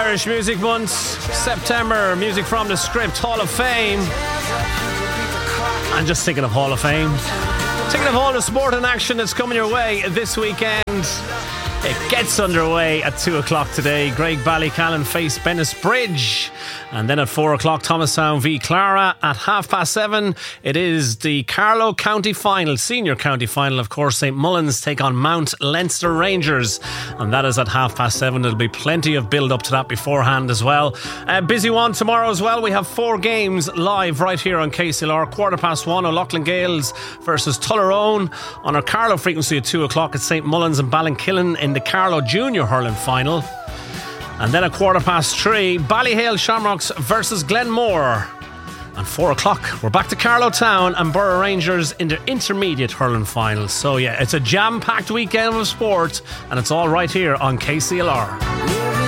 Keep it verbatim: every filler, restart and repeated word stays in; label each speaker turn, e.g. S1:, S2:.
S1: Irish Music Month, September, music from the Script, Hall of Fame. And just thinking of Hall of Fame, thinking of all the sport and action that's coming your way this weekend. It gets underway at two o'clock today. Greg Ballycallan face Bennettsbridge. And then at four o'clock, Thomastown v Clara. At half past seven, it is the Carlow County Final, Senior County Final, of course. St Mullins take on Mount Leinster Rangers. And that is at half past seven. There'll be plenty of build-up to that beforehand as well. A busy one tomorrow as well. We have four games live right here on K C L R. Quarter past one, O'Loughlin Gales versus Tullerone. On our Carlow frequency at two o'clock, it's St Mullins and Ballinkillen in the Carlow Junior Hurling Final. And then at quarter past three, Ballyhale Shamrocks versus Glenmore. And four o'clock, we're back to Carlow Town and Borough Rangers in the intermediate hurling final. So yeah, it's a jam-packed weekend of sport, and it's all right here on K C L R.